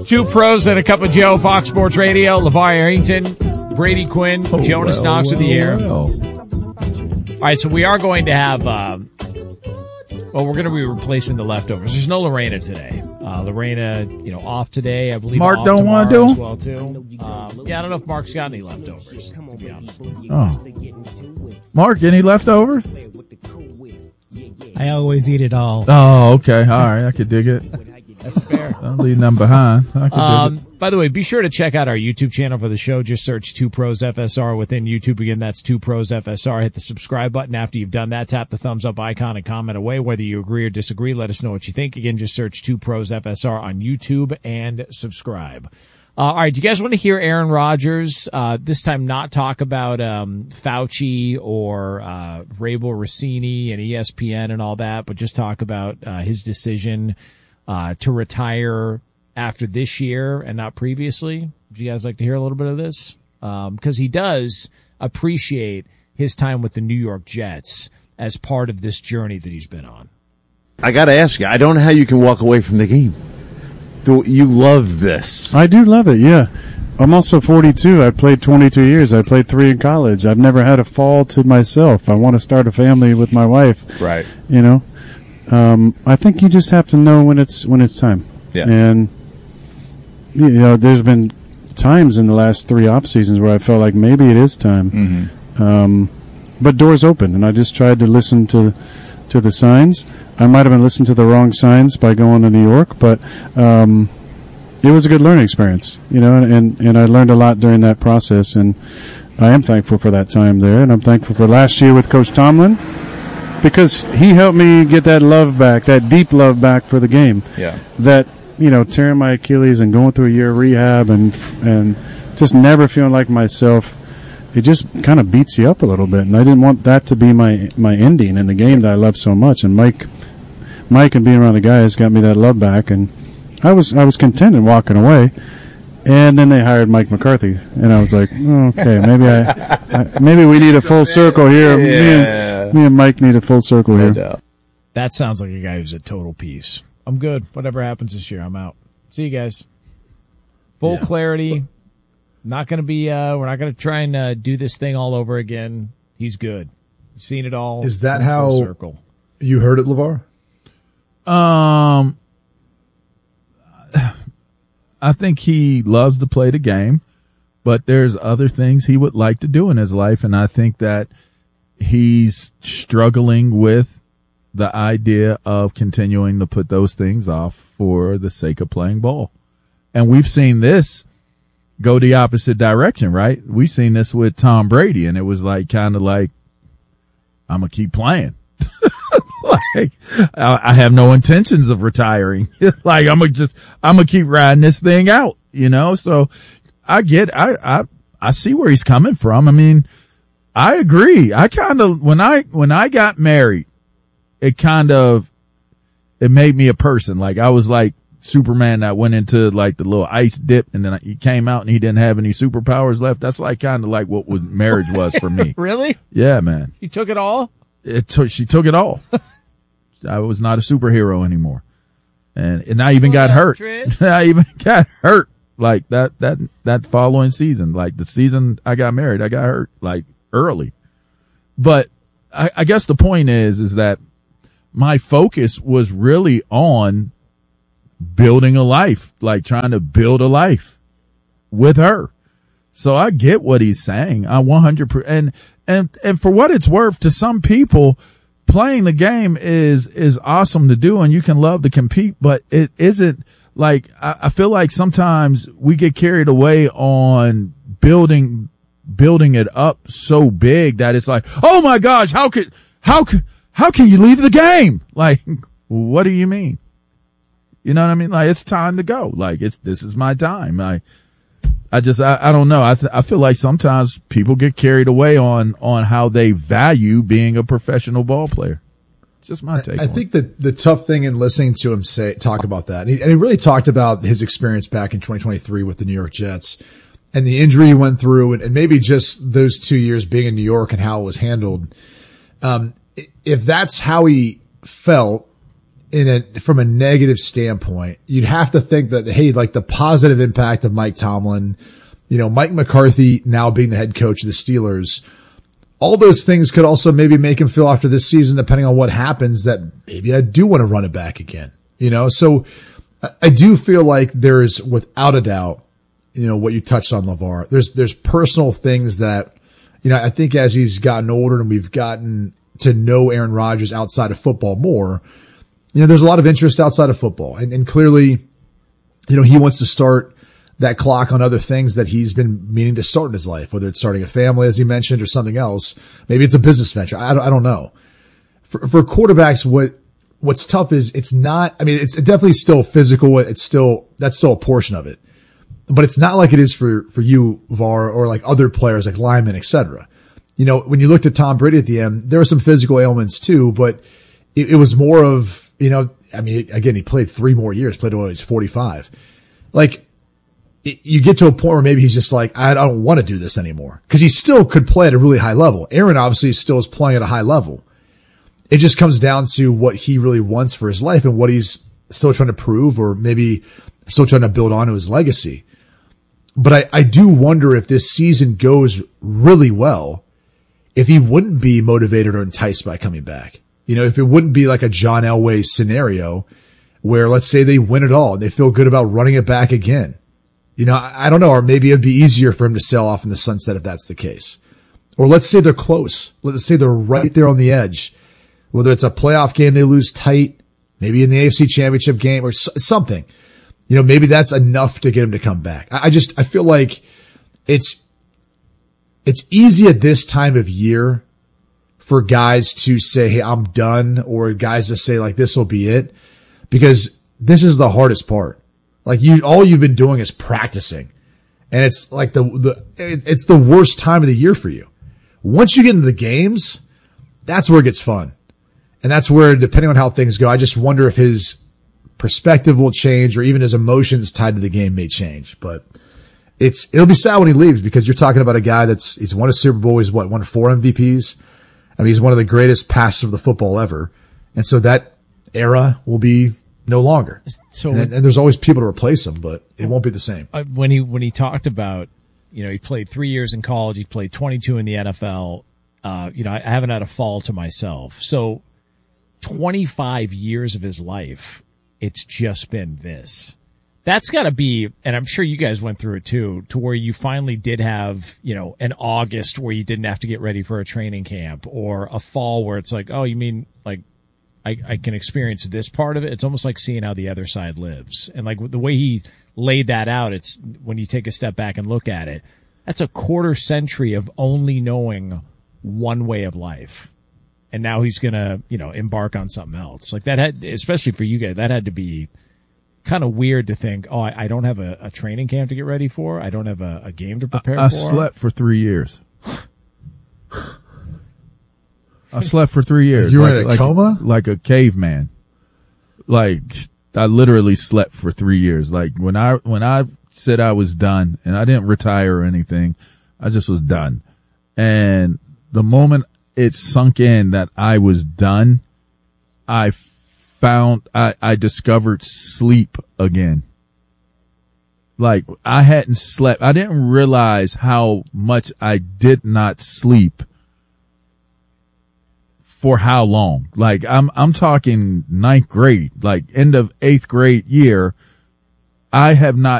Two pros and a cup of Joe, Fox Sports Radio. LeVar Arrington, Brady Quinn, Jonas Knox with the air. All right, so we are going to have, we're going to be replacing the leftovers. There's no Lorena today. Lorena, off today. I believe Mark don't want to do as well, too. Yeah, I don't know if Mark's got any leftovers, to be honest. Oh. Mark, any leftovers? I always eat it all. Oh, okay. All right. I could dig it. That's fair. Don't leave them behind. I could dig it. By the way, be sure to check out our YouTube channel for the show. Just search 2 Pros FSR within YouTube. Again, that's 2 Pros FSR. Hit the subscribe button. After you've done that, tap the thumbs up icon and comment away. Whether you agree or disagree, let us know what you think. Again, just search 2 Pros FSR on YouTube and subscribe. All right, do you guys want to hear Aaron Rodgers this time not talk about Fauci or Vrabel Rossini and ESPN and all that, but just talk about his decision to retire after this year and not previously? Would you guys like to hear a little bit of this? Because he does appreciate his time with the New York Jets as part of this journey that he's been on. I got to ask you, I don't know how you can walk away from the game. You love this. I do love it, yeah. I'm also 42. I played 22 years. I played 3 in college. I've never had a fall to myself. I want to start a family with my wife. Right. I think you just have to know when it's time. Yeah. And there's been times in the last 3 off seasons where I felt like maybe it is time. Mm-hmm. But doors open, and I just tried to listen to the signs. I might have been listening to the wrong signs by going to New York, but it was a good learning experience, and I learned a lot during that process, and I am thankful for that time there, and I'm thankful for last year with Coach Tomlin, because he helped me get that love back, that deep love back for the game. Yeah. That, tearing my Achilles and going through a year of rehab and just never feeling like myself, it just kind of beats you up a little bit, and I didn't want that to be my ending in the game that I love so much. And Mike and being around the guys got me that love back, and I was content in walking away. And then they hired Mike McCarthy, and I was like, okay, maybe we need a full circle here. Yeah. Me and Mike need a full circle here. That sounds like a guy who's at total peace. I'm good. Whatever happens this year, I'm out. See you guys. Full clarity. Not going to be, we're not going to try and do this thing all over again. He's good. You've seen it all. Is that how circle. You heard it, LeVar? I think he loves to play the game, but there's other things he would like to do in his life, and I think that he's struggling with the idea of continuing to put those things off for the sake of playing ball. And we've seen this go the opposite direction, right? We've seen this with Tom Brady, and it was kind of like, I'm going to keep playing. I have no intentions of retiring. I'm going to keep riding this thing out, So I see where he's coming from. I mean, I agree. I kind of, when I got married, it made me a person. I was like Superman that went into the little ice dip, and then he came out and he didn't have any superpowers left. That's kind of like what marriage was for me. Really? Yeah, man. You took it all? She took it all. I was not a superhero anymore. And I even got hurt. I even got hurt that following season. The season I got married, I got hurt early. But I guess the point is that my focus was really on building a life, trying to build a life with her. So I get what he's saying. I 100%. And for what it's worth, to some people, playing the game is awesome to do, and you can love to compete, but it isn't I feel like sometimes we get carried away on building it up so big that it's oh my gosh, how can you leave the game? What do you mean? You know what I mean? It's time to go. This is my time. I don't know. I feel like sometimes people get carried away on how they value being a professional ball player. Just my take. I think that the tough thing in listening to him talk about that, and he really talked about his experience back in 2023 with the New York Jets and the injury he went through, and maybe just those 2 years being in New York and how it was handled. If that's how he felt, from a negative standpoint, you'd have to think that, hey, like the positive impact of Mike Tomlin, Mike McCarthy now being the head coach of the Steelers, all those things could also maybe make him feel after this season, depending on what happens, that maybe I do want to run it back again, So I do feel like there's, without a doubt, what you touched on, LeVar, there's personal things that, I think as he's gotten older and we've gotten to know Aaron Rodgers outside of football more, there's a lot of interest outside of football. And clearly, he wants to start that clock on other things that he's been meaning to start in his life, whether it's starting a family, as he mentioned, or something else. Maybe it's a business venture. I don't know. For quarterbacks, what's tough is it's not, it's definitely still physical. That's still a portion of it, but it's not like it is for you, VAR, or like other players like linemen, et cetera. When you looked at Tom Brady at the end, there were some physical ailments too, but it was more of, again, he played 3 more years, played until he was 45. Like, you get to a point where maybe he's just like, I don't want to do this anymore. Cause he still could play at a really high level. Aaron obviously still is playing at a high level. It just comes down to what he really wants for his life and what he's still trying to prove, or maybe still trying to build onto his legacy. But I do wonder if this season goes really well, if he wouldn't be motivated or enticed by coming back. If it wouldn't be like a John Elway scenario where, let's say they win it all and they feel good about running it back again. I don't know, or maybe it'd be easier for him to sail off in the sunset if that's the case. Or let's say they're close. Let's say they're right there on the edge. Whether it's a playoff game they lose tight, maybe in the AFC Championship game or something. Maybe that's enough to get him to come back. I feel like it's easy at this time of year for guys to say, hey, I'm done, or guys to say like, this will be it, because this is the hardest part. Like all you've been doing is practicing, and it's like it's the worst time of the year for you. Once you get into the games, that's where it gets fun. And that's where, depending on how things go, I just wonder if his perspective will change, or even his emotions tied to the game may change. But it'll be sad when he leaves, because you're talking about a guy he's won a Super Bowl. He's won 4 MVPs. He's one of the greatest passers of the football ever. And so that era will be no longer. So, and there's always people to replace him, but it won't be the same. When he talked about, he played 3 years in college, he played 22 in the NFL. I haven't had a fall to myself. So 25 years of his life, it's just been this. That's got to be, and I'm sure you guys went through it too, to where you finally did have, an August where you didn't have to get ready for a training camp, or a fall where it's like, oh, you mean like I can experience this part of it? It's almost like seeing how the other side lives. And like the way he laid that out, it's when you take a step back and look at it, that's a quarter century of only knowing one way of life. And now he's going to, embark on something else. Like that had, especially for you guys, that had to be kind of weird to think, oh, I don't have a training camp to get ready for. I don't have a game to prepare for. I slept for 3 years. I slept for 3 years. You were in a coma? Like a caveman. Like, I literally slept for 3 years. Like, when I said I was done, and I didn't retire or anything, I just was done. And the moment it sunk in that I was done, I discovered sleep again. Like, I hadn't slept. I didn't realize how much I did not sleep for how long. Like, I'm talking 9th grade, like end of 8th grade year. I have not